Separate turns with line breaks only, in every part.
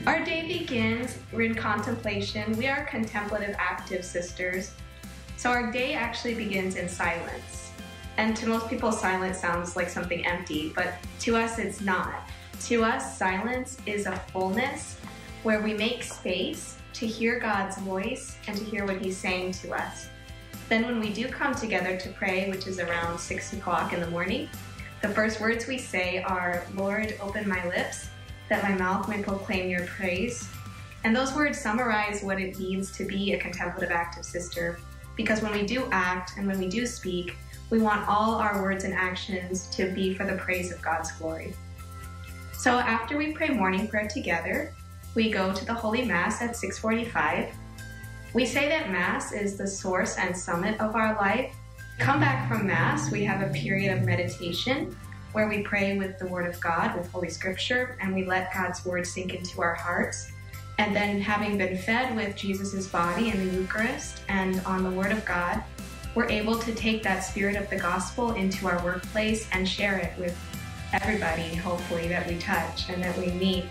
Our day begins in contemplation. We are contemplative active sisters. So our day actually begins in silence. And to most people, silence sounds like something empty, but to us it's not. To us, silence is a fullness where we make space to hear God's voice and to hear what He's saying to us. Then when we do come together to pray, which is around 6 o'clock in the morning, the first words we say are, "Lord, open my lips, that my mouth may proclaim your praise." And those words summarize what it means to be a contemplative active sister. Because when we do act and when we do speak, we want all our words and actions to be for the praise of God's glory. So after we pray morning prayer together, we go to the Holy Mass at 6:45. We say that Mass is the source and summit of our life. Come back from Mass, we have a period of meditation where we pray with the Word of God, with Holy Scripture, and we let God's Word sink into our hearts. And then having been fed with Jesus' body in the Eucharist and on the Word of God, we're able to take that spirit of the gospel into our workplace and share it with everybody, hopefully, that we touch and that we meet.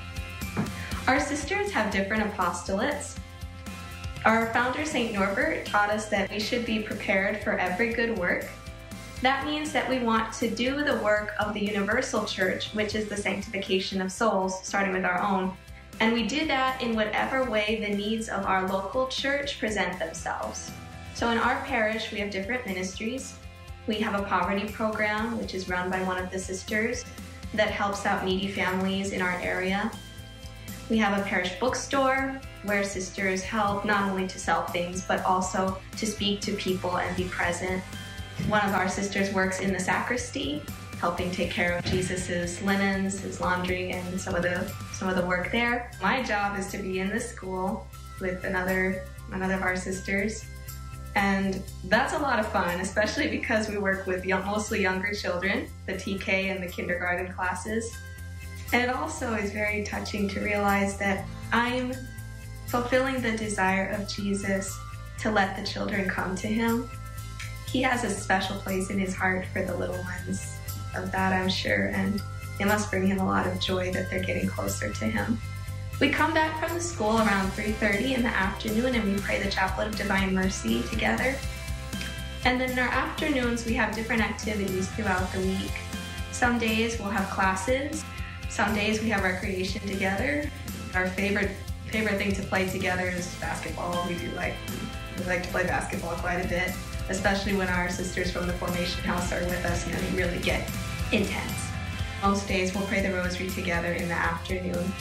Our sisters have different apostolates. Our founder, St. Norbert, taught us that we should be prepared for every good work. That means that we want to do the work of the universal church, which is the sanctification of souls, starting with our own. And we do that in whatever way the needs of our local church present themselves. So in our parish, we have different ministries. We have a poverty program, which is run by one of the sisters, that helps out needy families in our area. We have a parish bookstore where sisters help not only to sell things, but also to speak to people and be present. One of our sisters works in the sacristy, helping take care of Jesus's linens, his laundry, and some of the work there. My job is to be in the school with another of our sisters. And that's a lot of fun, especially because we work with mostly younger children, the TK and the kindergarten classes. And it also is very touching to realize that I'm fulfilling the desire of Jesus to let the children come to Him. He has a special place in His heart for the little ones of that, I'm sure, and it must bring Him a lot of joy that they're getting closer to Him. We come back from the school around 3:30 in the afternoon and we pray the Chaplet of Divine Mercy together. And then in our afternoons, we have different activities throughout the week. Some days we'll have classes. Some days we have recreation together. Our favorite thing to play together is basketball. We like to play basketball quite a bit, especially when our sisters from the Formation House are with us and then we really get intense. Most days we'll pray the Rosary together in the afternoon.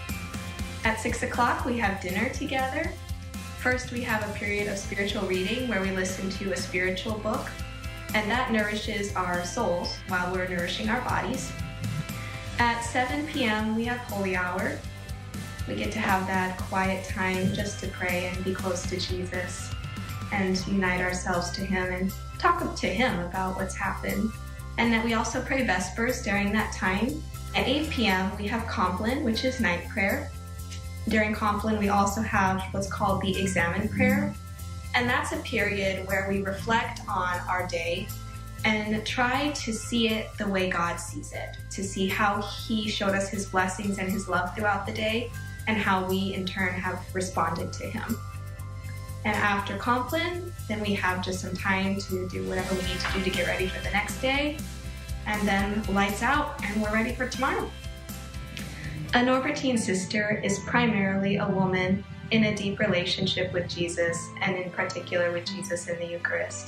At 6 o'clock we have dinner together. First we have a period of spiritual reading where we listen to a spiritual book, and that nourishes our souls while we're nourishing our bodies. At 7 p.m. we have Holy Hour. We get to have that quiet time just to pray and be close to Jesus and unite ourselves to Him and talk to Him about what's happened. And that we also pray Vespers during that time. At 8 p.m. we have Compline, which is night prayer. During Compline we also have what's called the Examen prayer. And that's a period where we reflect on our day and try to see it the way God sees it, to see how He showed us His blessings and His love throughout the day, and how we in turn have responded to Him. And after Compline, then we have just some time to do whatever we need to do to get ready for the next day, and then lights out and we're ready for tomorrow. A Norbertine sister is primarily a woman in a deep relationship with Jesus, and in particular with Jesus in the Eucharist.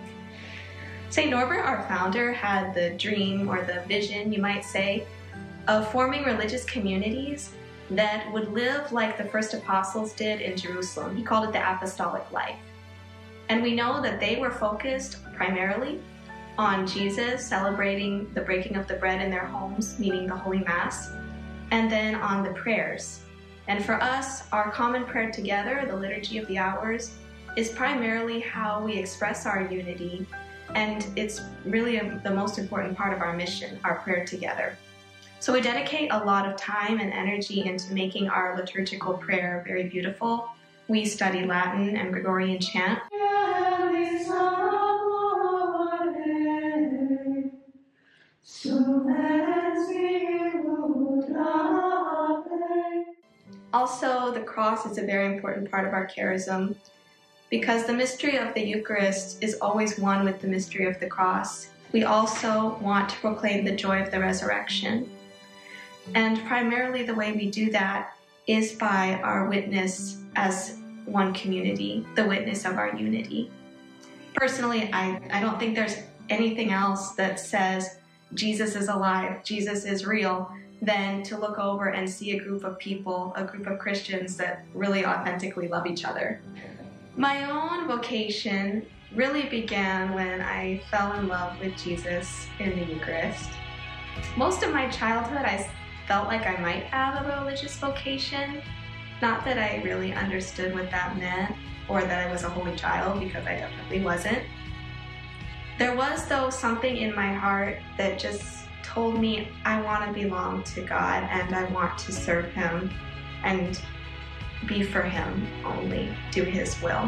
St. Norbert, our founder, had the dream, or the vision, you might say, of forming religious communities that would live like the first apostles did in Jerusalem. He called it the apostolic life. And we know that they were focused primarily on Jesus, celebrating the breaking of the bread in their homes, meaning the Holy Mass, and then on the prayers. And for us, our common prayer together, the Liturgy of the Hours, is primarily how we express our unity, and it's really the most important part of our mission, our prayer together. So we dedicate a lot of time and energy into making our liturgical prayer very beautiful. We study Latin and Gregorian chant. Also, the cross is a very important part of our charism because the mystery of the Eucharist is always one with the mystery of the cross. We also want to proclaim the joy of the resurrection. And primarily the way we do that is by our witness as one community, the witness of our unity. Personally, I don't think there's anything else that says Jesus is alive, Jesus is real, than to look over and see a group of people, a group of Christians that really authentically love each other. My own vocation really began when I fell in love with Jesus in the Eucharist. Most of my childhood, I felt like I might have a religious vocation. Not that I really understood what that meant or that I was a holy child, because I definitely wasn't. There was, though, something in my heart that just told me I want to belong to God and I want to serve Him and be for Him only, do His will.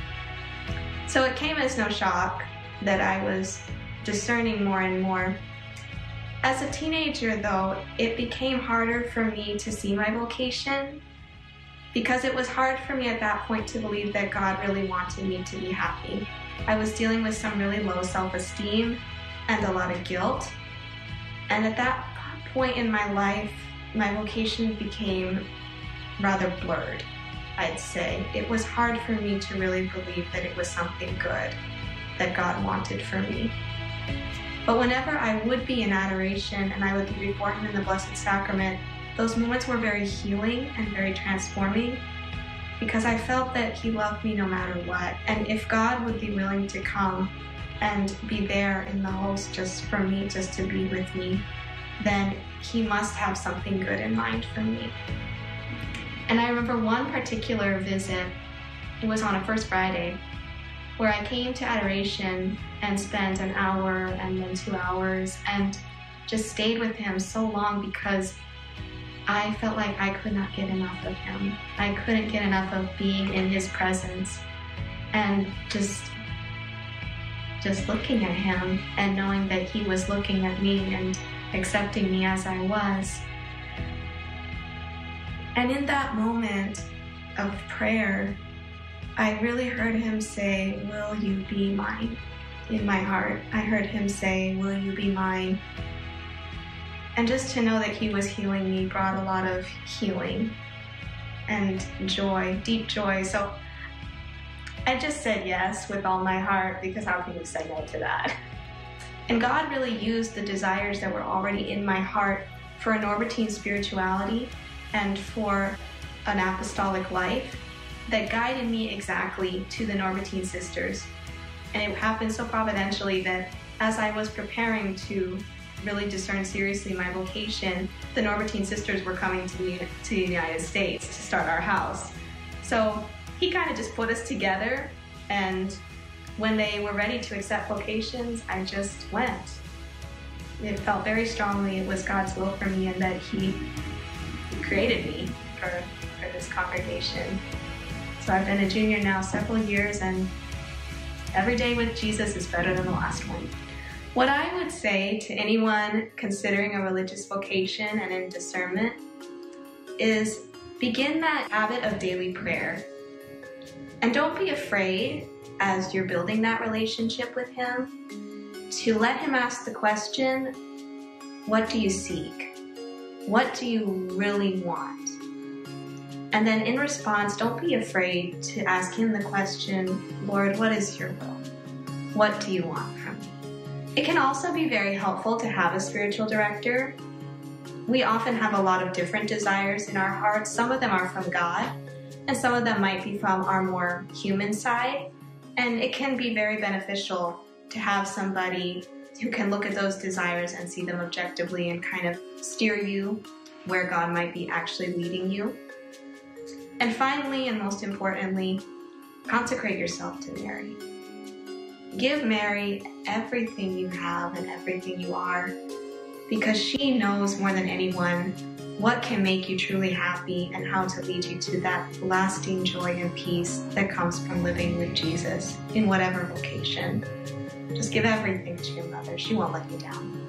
So it came as no shock that I was discerning more and more. As a teenager, though, it became harder for me to see my vocation because it was hard for me at that point to believe that God really wanted me to be happy. I was dealing with some really low self-esteem and a lot of guilt. And at that point in my life, my vocation became rather blurred, I'd say. It was hard for me to really believe that it was something good that God wanted for me. But whenever I would be in adoration and I would be before Him in the Blessed Sacrament, those moments were very healing and very transforming because I felt that He loved me no matter what. And if God would be willing to come and be there in the host just for me, just to be with me, then He must have something good in mind for me. And I remember one particular visit, it was on a First Friday, where I came to adoration and spent an hour and then 2 hours and just stayed with Him so long because I felt like I could not get enough of Him. I couldn't get enough of being in His presence and just looking at Him and knowing that He was looking at me and accepting me as I was. And in that moment of prayer, I really heard Him say, "Will you be mine?" In my heart, I heard Him say, "Will you be mine?" And just to know that He was healing me brought a lot of healing and joy, deep joy. So I just said yes with all my heart, because how can you say no to that? And God really used the desires that were already in my heart for a Norbertine spirituality and for an apostolic life that guided me exactly to the Norbertine sisters. And it happened so providentially that as I was preparing to really discern seriously my vocation, the Norbertine sisters were coming to the United States to start our house. So He kind of just put us together, and when they were ready to accept vocations, I just went. It felt very strongly it was God's will for me and that He created me for this congregation. So I've been a junior now several years, and every day with Jesus is better than the last one. What I would say to anyone considering a religious vocation and in discernment is begin that habit of daily prayer. And don't be afraid, as you're building that relationship with Him, to let Him ask the question, what do you seek? What do you really want? And then in response, don't be afraid to ask Him the question, Lord, what is your will? What do you want from me? It can also be very helpful to have a spiritual director. We often have a lot of different desires in our hearts. Some of them are from God, and some of them might be from our more human side. And it can be very beneficial to have somebody who can look at those desires and see them objectively and kind of steer you where God might be actually leading you. And finally, and most importantly, consecrate yourself to Mary. Give Mary everything you have and everything you are, because she knows more than anyone what can make you truly happy and how to lead you to that lasting joy and peace that comes from living with Jesus in whatever vocation. Just give everything to your mother. She won't let you down.